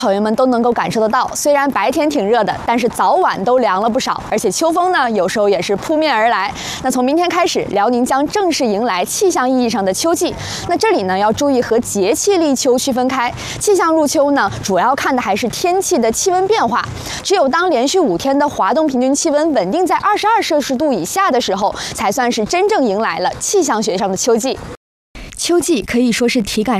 朋友们都能够感受得到，虽然白天挺热的，但是早晚都凉了不少，而且秋风呢，有时候也是扑面而来。那从明天开始，辽宁将正式迎来气象意义上的秋季。那这里呢，要注意和节气立秋区分开。气象入秋呢，主要看的还是天气的气温变化。只有当连续5天的华东平均气温稳定在22°C以下的时候，才算是真正迎来了气象学上的秋季。秋季可以说是体感